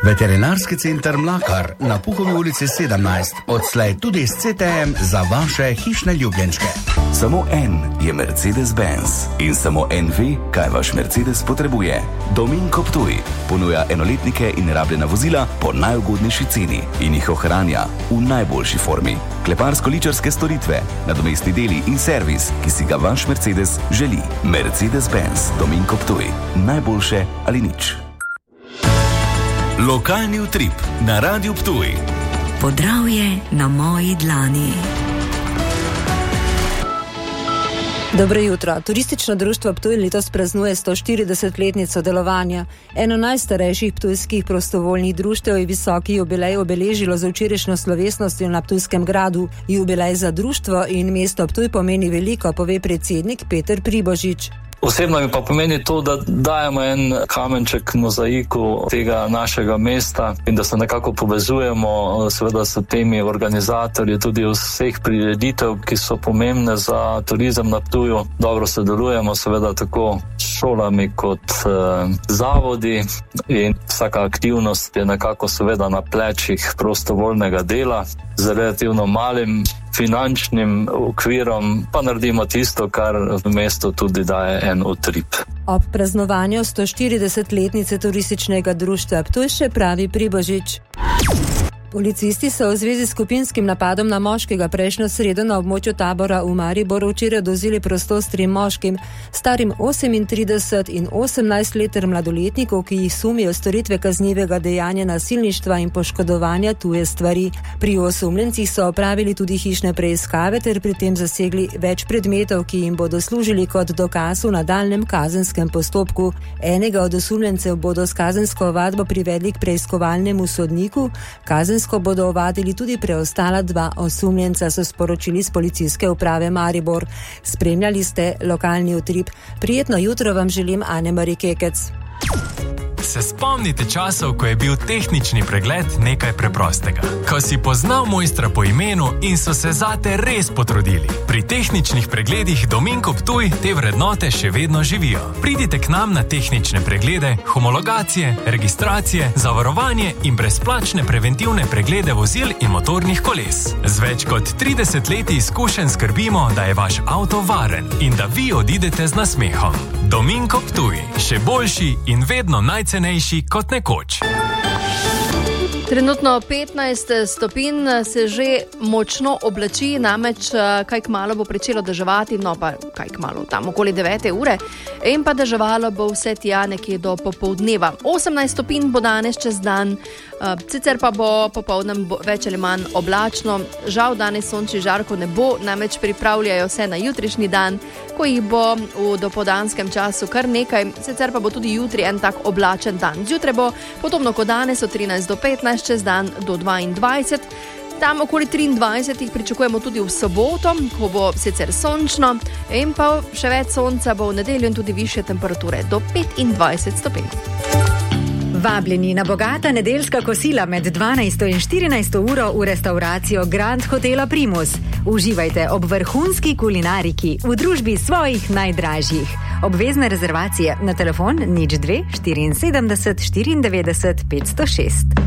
Veterinarski center Mlakar na Puhovi ulici 17, odslej tudi s CTM za vaše hišne ljubljenčke. Samo en je Mercedes-Benz in samo en ve, kaj vaš Mercedes potrebuje. Dominko Ptuj ponuja enoletnike in rabljena vozila po najugodnejši ceni in jih ohranja v najboljši formi. Kleparsko-ličarske storitve, nadomestni deli in servis, ki si ga vaš Mercedes želi. Mercedes-Benz Dominko Ptuj. Najboljše ali nič. Lokalni utrip na Radiu Ptuj. Podravje na moji dlani. Dobro jutro. Turistično društvo Ptuj letos praznuje 140-letnico delovanja. Eno najstarejših ptujskih prostovoljnih društev je visoki jubilej obeležilo z včerajšnjo slovesnostjo na Ptujskem gradu. Jubilej za društvo in mesto Ptuj pomeni veliko, pove predsednik Peter Pribožič. Osebno mi pa pomeni to, da dajemo en kamenček mozaiku tega našega mesta in da se nekako povezujemo seveda s temi organizatorji tudi vseh prireditev, ki so pomembne za turizem na Ptuju. Dobro sodelujemo seveda tako s šolami kot zavodi in vsaka aktivnost je nekako seveda na plečih prostovoljnega dela z relativno malim finančnim okvirom, pa naredimo tisto, kar v mestu tudi daje en utrip. Ob praznovanju 140-letnice turističnega društva Ptuj še pravi Pribožič. Policisti so v zvezi s skupinskim napadom na moškega prejšnjo sredo na območju tabora v Mariboru včeraj odvzeli prostost 3 moškim, starim 38 in 18 let ter mladoletnikov, ki jih sumijo storitve kaznivega dejanja nasilništva in poškodovanja tuje stvari. Pri osumljencih so opravili tudi hišne preiskave ter pri tem zasegli več predmetov, ki jim bodo služili kot dokaz v nadaljnjem kazenskem postopku. Enega od osumljencev bodo s kazensko ovadbo privedli k preiskovalnemu sodniku, kazensko bodo ovadili tudi preostala 2 osumljenca, so sporočili z policijske uprave Maribor. Spremljali ste lokalni utrip. Prijetno jutro vam želim, Ane-Mari Kekec. Se spomnite časov, ko je bil tehnični pregled nekaj preprostega? Ko si poznal mojstra po imenu in so se zate res potrudili. Pri tehničnih pregledih Dominko Ptuj te vrednote še vedno živijo. Pridite k nam na tehnične preglede, homologacije, registracije, zavarovanje in brezplačne preventivne preglede vozil in motornih koles. Z več kot 30 leti izkušenj skrbimo, da je vaš avto varen in da vi odidete z nasmehom. Dominko Ptuj, še boljši in vedno najcenejši kot nekoč. Trenutno 15 stopinj se že močno oblači, namreč kaj kmalu bo pričelo deževati, no pa kaj kmalu, tam okoli 9. ure, in pa deževalo bo vse tja nekje do popoldneva. 18 stopinj bo danes čez dan, sicer pa bo popoldnem več ali manj oblačno. Žal danes sonči žarko ne bo, namreč pripravljajo se na jutrišnji dan, ko jih bo v dopoldanskem času kar nekaj, sicer pa bo tudi jutri en tak oblačen dan. Zjutraj bo podobno kot danes od 13 do 15, čez dan do 22. Tam okoli 23 jih pričakujemo tudi v soboto, ko bo sicer sončno, in pa še več sonca bo v nedeljo in tudi višje temperature do 25 stopinj. Vabljeni na bogata nedeljska kosila med 12 in 14 uro v restavracijo Grand Hotela Primus. Uživajte ob vrhunski kulinariki v družbi svojih najdražjih. Obvezne rezervacije na telefon 02 74 94 506.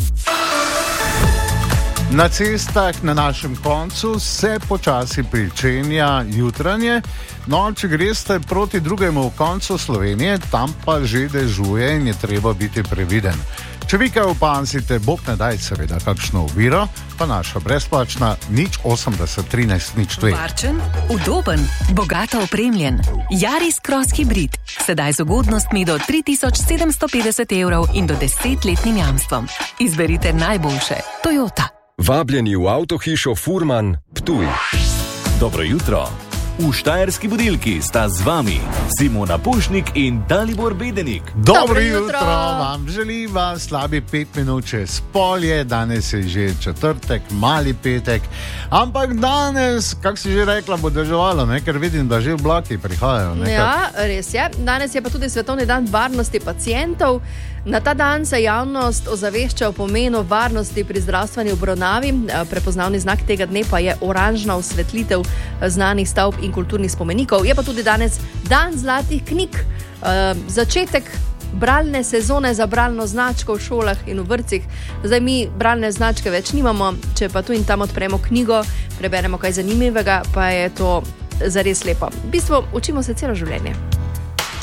Na cestah na našem koncu se počasi pričenja jutranje, no če greste proti drugemu koncu Slovenije, tam pa že dežuje in je treba biti previden. Če vi kaj opazite, bog ne daj seveda kakšno oviro, pa naša brezplačna 080 13 02. Varčen, udoben, bogato opremljen. Yaris Cross Hybrid. Sedaj z ugodnostmi do 3750 evrov in do 10-letnim jamstvom. Izberite najboljše. Toyota. Vabljeni v avtohišo Furman Ptuj. Dobro jutro. V Štajerski budilki sta z vami Simona Pušnik in Dalibor Bedenik. Dobro jutro vam želim, slabi 5 minut čez polje, danes je že četrtek, mali petek, ampak danes, kak si že rekla, bo deževalo, ne? Ker vidim, da že oblaki prihajajo. Nekaj. Ja, res je. Danes je pa tudi svetovni dan varnosti pacientov. Na ta dan se javnost ozavešča o pomenu varnosti pri zdravstveni obravnavi. Prepoznavni znak tega dne pa je oranžna osvetlitev znanih stavb in kulturnih spomenikov. Je pa tudi danes dan zlatih knjig. Začetek bralne sezone za bralno značko v šolah in v vrtcih. Zdaj mi bralne značke več nimamo, če pa tu in tam odpremo knjigo, preberemo kaj zanimivega, pa je to zares lepo. V bistvu učimo se celo življenje.